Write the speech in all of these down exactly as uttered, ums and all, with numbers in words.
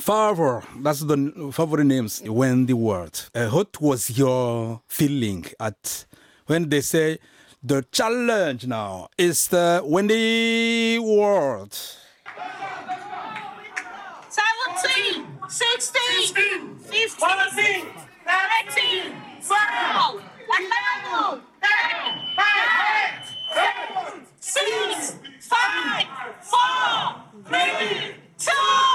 Favor, that's the favorite names when the word. Uh, what was your feeling at when they say the challenge now is the Wendy World? seventeen, sixteen, fifteen, nineteen, twelve, eleven, ten, six, five, four, three, two,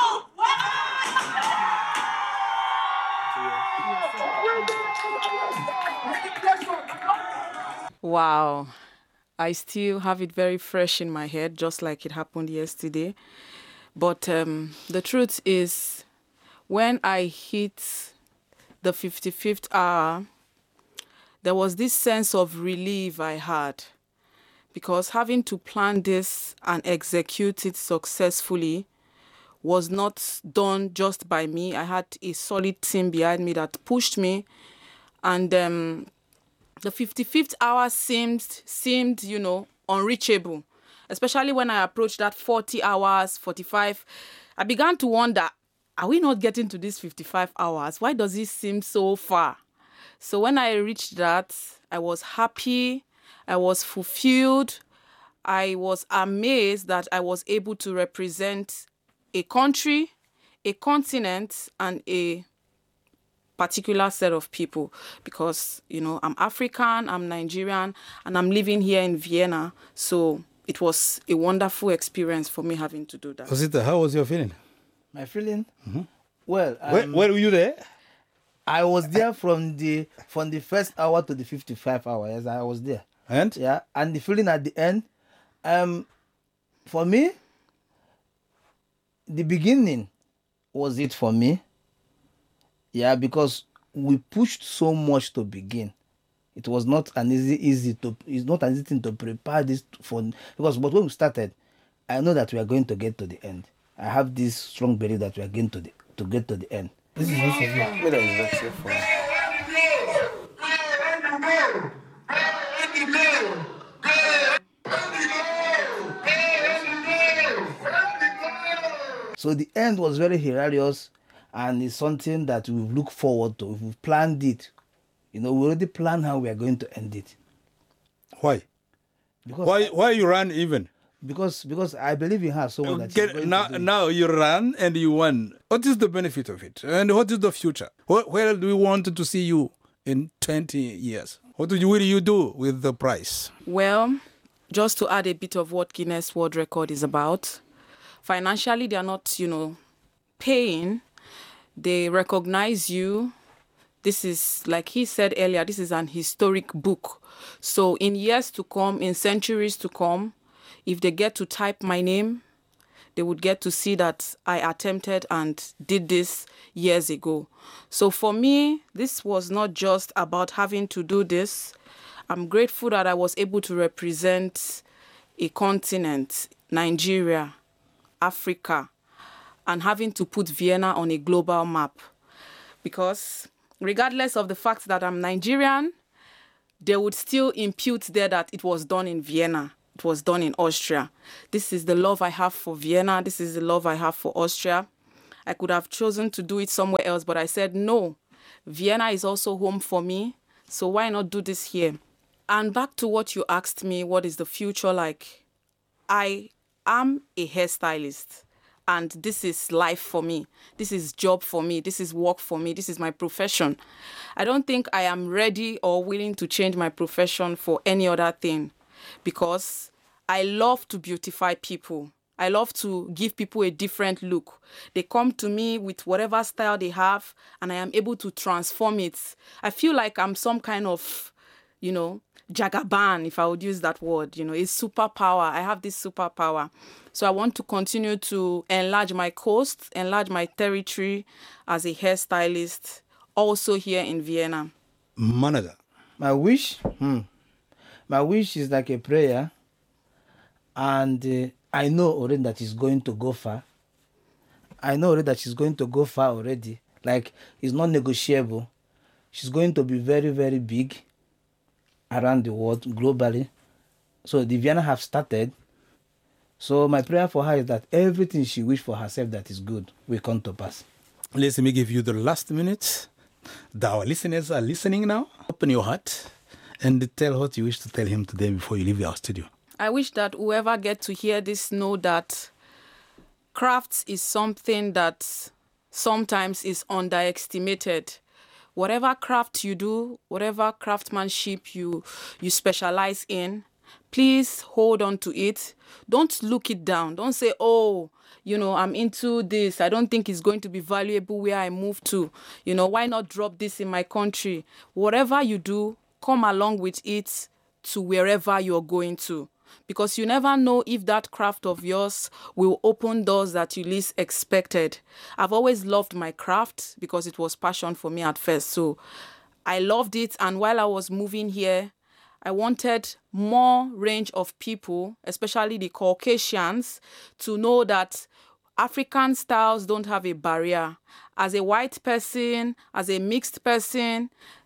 Wow. I still have it very fresh in my head, just like it happened yesterday. But um, the truth is, when I hit the fifty-fifth hour, there was this sense of relief I had, because having to plan this and execute it successfully was not done just by me. I had a solid team behind me that pushed me, and um, the fifty-fifth hour seemed, seemed, you know, unreachable, especially when I approached that forty hours, forty-five. I began to wonder, are we not getting to these fifty-five hours? Why does it seem so far? So when I reached that, I was happy, I was fulfilled, I was amazed that I was able to represent a country, a continent, and a particular set of people, because, you know, I'm African, I'm Nigerian, and I'm living here in Vienna. So it was a wonderful experience for me having to do that. Osita, how was your feeling? My feeling? Mm-hmm. Well, um, where, where were you there? I was there from the from the first hour to the fifty-five hours. I was there. And? Yeah, and the feeling at the end, um, for me, the beginning was it for me. Yeah, because we pushed so much to begin. It was not an easy, easy to. It's not an easy thing to prepare this for. Because, but when we started, I know that we are going to get to the end. I have this strong belief that we are going to the, to get to the end. This is also what I was here for. So the end was very hilarious, and it's something that we look forward to. We've planned it. You know, we already planned how we are going to end it. Why? Because why? I, why you run even? Because because I believe in her so much. That Get, now, now you run and you won. What is the benefit of it? And what is the future? Where, where do we want to see you in twenty years? What do you, will you do with the prize? Well, just to add a bit of what Guinness World Record is about, financially they are not, you know, paying. They recognize you. This is, like he said earlier, this is an historic book. So in years to come, in centuries to come, if they get to type my name, they would get to see that I attempted and did this years ago. So for me, this was not just about having to do this. I'm grateful that I was able to represent a continent, Nigeria, Africa, and having to put Vienna on a global map. Because regardless of the fact that I'm Nigerian, they would still impute there that it was done in Vienna. It was done in Austria. This is the love I have for Vienna. This is the love I have for Austria. I could have chosen to do it somewhere else, but I said, no, Vienna is also home for me. So why not do this here? And back to what you asked me, what is the future like? I am a hairstylist, and this is life for me. This is job for me. This is work for me. This is my profession. I don't think I am ready or willing to change my profession for any other thing, because I love to beautify people. I love to give people a different look. They come to me with whatever style they have, and I am able to transform it. I feel like I'm some kind of, you know, Jagaban, if I would use that word. You know, it's superpower. I have this superpower. So I want to continue to enlarge my coast, enlarge my territory as a hairstylist, also here in Vienna. Manager. My wish? Hmm. My wish is like a prayer, and uh, I know already that she's going to go far. I know already that she's going to go far already. Like, it's not negotiable. She's going to be very, very big around the world, globally. So the Vienna have started. So my prayer for her is that everything she wished for herself that is good will come to pass. Let me give you the last minute. Our listeners are listening now. Open your heart and tell what you wish to tell him today before you leave our studio. I wish that whoever gets to hear this know that crafts is something that sometimes is underestimated. Whatever craft you do, whatever craftsmanship you you specialize in, please hold on to it. Don't look it down. Don't say, oh, you know, I'm into this. I don't think it's going to be valuable where I move to. You know, why not drop this in my country? Whatever you do, come along with it to wherever you're going to. Because you never know if that craft of yours will open doors that you least expected. I've always loved my craft because it was passion for me at first. So I loved it. And while I was moving here, I wanted more range of people, especially the Caucasians, to know that African styles don't have a barrier. As a white person, as a mixed person,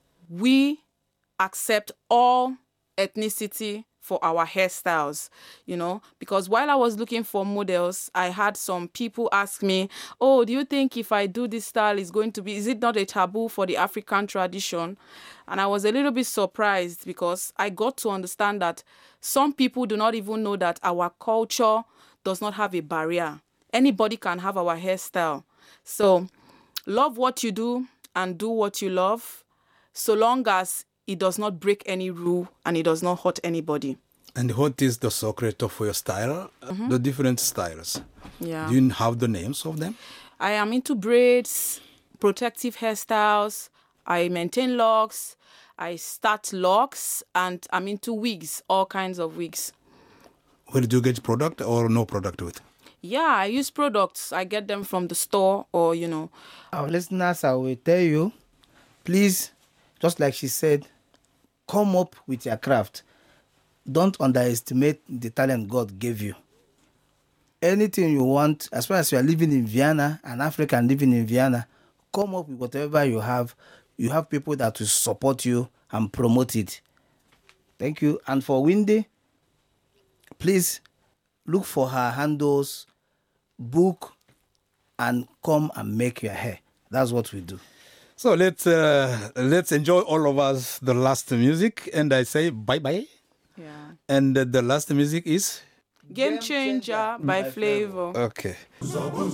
we accept all ethnicity for our hairstyles, you know, because while I was looking for models, I had some people ask me, oh, do you think if I do this style is going to be, is it not a taboo for the African tradition? And I was a little bit surprised because I got to understand that some people do not even know that our culture does not have a barrier. Anybody can have our hairstyle. So love what you do and do what you love, so long as it does not break any rule and it does not hurt anybody. And what is the secret of your style? Mm-hmm. The different styles. Yeah. Do you have the names of them? I am into braids, protective hairstyles. I maintain locks. I start locks, and I'm into wigs, all kinds of wigs. Where do you get product or no product with? Yeah, I use products. I get them from the store or, you know. Our listeners, I will tell you, please, just like she said, come up with your craft. Don't underestimate the talent God gave you. Anything you want, as far as you are living in Vienna, an African living in Vienna, come up with whatever you have. You have people that will support you and promote it. Thank you. And for Wendy, please look for her handles, book, and come and make your hair. That's what we do. So let's uh, let's enjoy all of us the last music, and I say bye bye. Yeah. And uh, the last music is Game Changer by Flavor. okay.